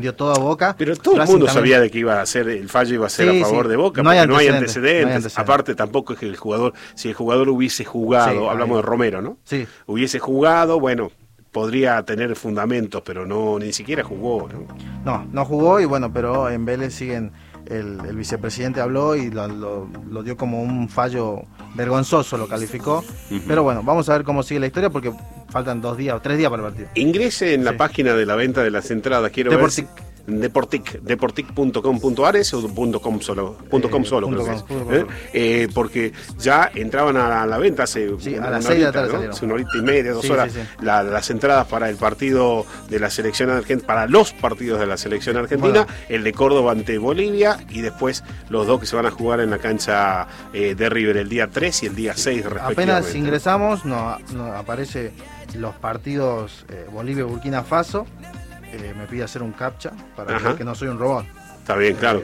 dio todo a Boca. Pero todo el mundo sabía de que iba a ser, el fallo iba a ser a favor de Boca, porque no hay antecedentes. Aparte, tampoco es que el jugador, si el jugador hubiese jugado, hablamos de Romero, ¿no? Sí. Hubiese jugado, bueno, podría tener fundamentos, pero no, ni siquiera jugó, ¿no? No jugó, y bueno, pero en Vélez siguen, el vicepresidente habló y lo dio como un fallo vergonzoso, lo calificó. Pero bueno, vamos a ver cómo sigue la historia, porque faltan 2 días o 3 días para el partido. Ingrese en la página de la venta de las entradas, quiero ver si... Deportic.com.ar o .com solo, creo que es, porque ya entraban a la venta hace a las 6 de la tarde, ¿no? Hace 1 horita y media, 2 horas, las entradas para el partido de la selección argentina, para los partidos de la selección argentina, el de Córdoba ante Bolivia, y después los 2 que se van a jugar en la cancha de River el día 3 y el día 6 respectivamente. Apenas ingresamos, nos aparece los partidos Bolivia y Burkina Faso. Me pide hacer un captcha para ver que no soy un robot. Está bien, claro.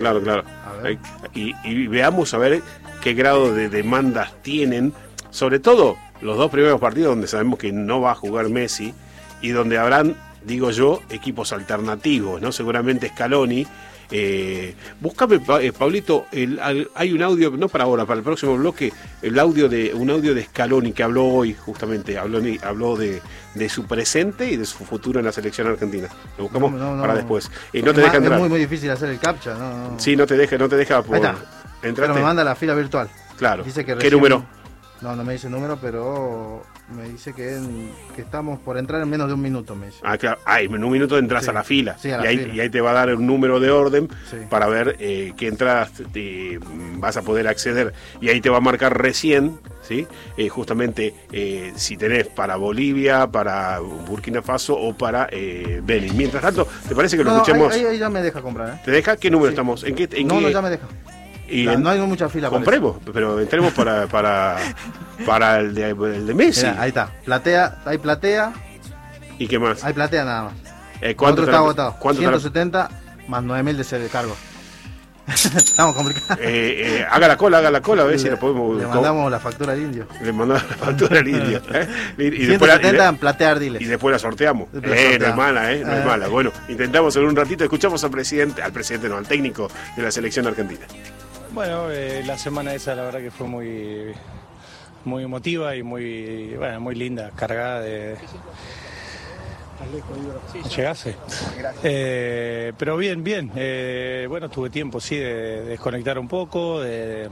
Y veamos a ver qué grado de demandas tienen, sobre todo los 2 primeros partidos donde sabemos que no va a jugar Messi y donde habrán, digo yo, equipos alternativos, ¿no? Seguramente Scaloni. Búscame, Pablito, hay un audio, no para ahora, para el próximo bloque, un audio de Scaloni que habló hoy, justamente, habló de su presente y de su futuro en la selección argentina. Lo buscamos para después. No te deja entrar. Es muy difícil hacer el captcha, ¿no? Sí, no te deja por... Pero me manda a la fila virtual. Claro. Dice que ¿Qué número? No me dice número, pero me dice que estamos por entrar en menos de 1 minuto, me dice. Claro. En 1 minuto entras a la fila. Sí, y ahí te va a dar un número de orden para ver qué entradas vas a poder acceder. Y ahí te va a marcar recién, ¿sí? Justamente si tenés para Bolivia, para Burkina Faso o para Vélez. Mientras tanto, ¿te parece que lo escuchemos? Ahí ya me deja comprar, ¿Te deja? ¿Qué número estamos? ¿En qué? No, ya me deja. No hay mucha fila. Compremos, pero entremos para el de Messi. Mirá, ahí está. Hay platea. ¿Y qué más? Hay platea nada más. ¿Cuánto está agotado? ¿Cuánto 170 más 9.000 de cargo. Estamos complicados. Haga la cola, a ver si lo podemos... Le mandamos la factura al indio. Le mandamos la factura al indio. Y 170 en platea Ardiles. Y después la sorteamos. No es mala, no es mala. Bueno, intentamos en un ratito, escuchamos al técnico de la selección argentina. Bueno, la semana esa la verdad que fue muy emotiva y muy linda, cargada de... Llegase. Pero bien. Bueno, tuve tiempo, sí, de desconectar un poco, de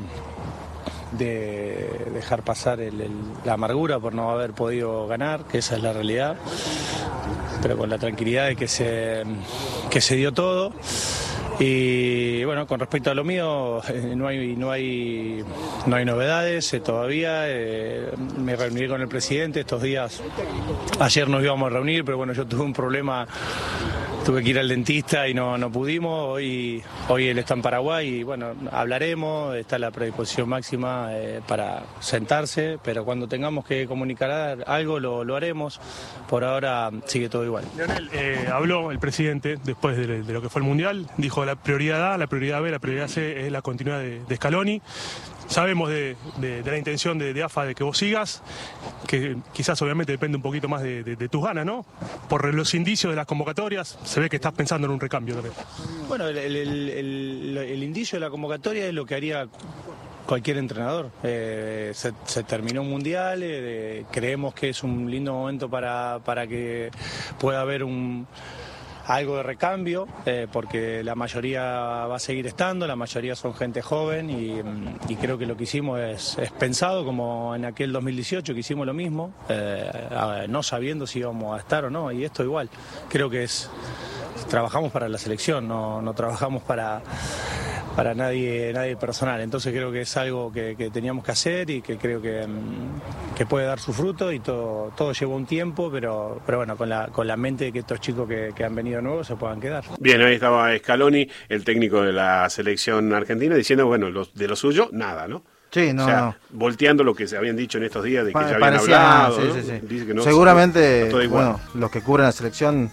dejar pasar la amargura por no haber podido ganar, que esa es la realidad, pero con la tranquilidad de que se dio todo. Y bueno, con respecto a lo mío, no hay novedades todavía. Me reuní con el presidente estos días. Ayer nos íbamos a reunir, pero bueno, yo tuve un problema. Tuve que ir al dentista y no pudimos. Hoy él está en Paraguay y bueno, hablaremos, está la predisposición máxima para sentarse, pero cuando tengamos que comunicar algo lo haremos. Por ahora sigue todo igual. Leonel, habló el presidente después de lo que fue el Mundial, dijo la prioridad A, la prioridad B, la prioridad C es la continuidad de Scaloni. Sabemos de la intención de AFA de que vos sigas, que quizás obviamente depende un poquito más de tus ganas, ¿no? Por los indicios de las convocatorias, se ve que estás pensando en un recambio también. Bueno, el indicio de la convocatoria es lo que haría cualquier entrenador. Se terminó un mundial, creemos que es un lindo momento para que pueda haber algo de recambio, porque la mayoría va a seguir estando, la mayoría son gente joven y creo que lo que hicimos es pensado como en aquel 2018 que hicimos lo mismo, no sabiendo si íbamos a estar o no, y esto igual. Creo que trabajamos para la selección, no trabajamos para nadie personal, entonces creo que es algo que teníamos que hacer y que creo que puede dar su fruto y todo lleva un tiempo, pero bueno, con la mente de que estos chicos que han venido nuevos se puedan quedar. Bien, ahí estaba Scaloni, el técnico de la selección argentina, diciendo, bueno, de lo suyo, nada, ¿no? Sí, volteando lo que se habían dicho en estos días de que ya habían hablado. Sí. Dice que no, seguramente, todo igual. Bueno, los que cubren la selección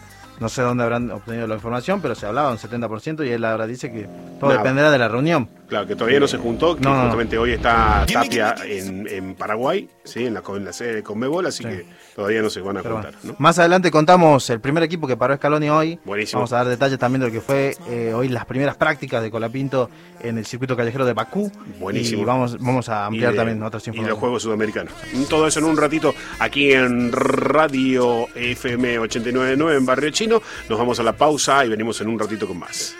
No sé dónde habrán obtenido la información, pero se hablaba un 70% y él ahora dice que todo dependerá de la reunión. Claro, que todavía no se juntó, que justamente hoy está Tapia en Paraguay, ¿sí? en la sede de Conmebol, así que todavía no se van a juntar. Bueno, ¿no? Más adelante contamos el primer equipo que paró Scaloni hoy. Buenísimo. Vamos a dar detalles también de lo que fue hoy las primeras prácticas de Colapinto en el circuito callejero de Bakú. Buenísimo. Y vamos a ampliar también otras informaciones. Y los Juegos Sudamericanos. Todo eso en un ratito aquí en Radio FM 89.9 en Barrio Chino. Nos vamos a la pausa y venimos en un ratito con más.